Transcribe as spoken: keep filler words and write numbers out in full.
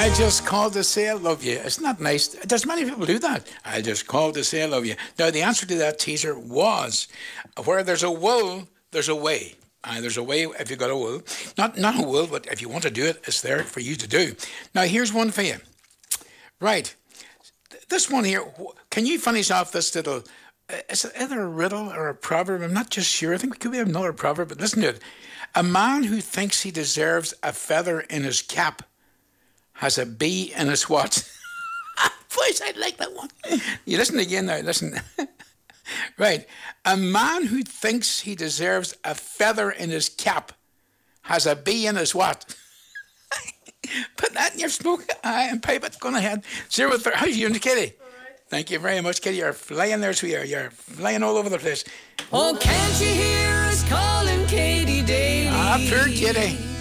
I just called to say I love you. Isn't that nice? There's many people do that. I just called to say I love you. Now, the answer to that teaser was, where there's a will, there's a way. Uh, there's a way if you've got a will. Not, not a will, but if you want to do it, it's there for you to do. Now, here's one for you. Right. This one here, can you finish off this little, uh, is it either a riddle or a proverb? I'm not just sure. I think it could be another proverb, but listen to it. A man who thinks he deserves a feather in his cap has a bee in his what? Boys, I like that one. You listen again now, listen. Right. A man who thinks he deserves a feather in his cap has a bee in his what? Put that in your smoke eye and pipe it. Go on ahead. Zero thirty. How's you doing, Kitty? All right. Thank you very much, Kitty. You're flying there, sweetheart. You're flying all over the place. Oh, can't you hear us calling Katie daily? Ah, poor Kitty.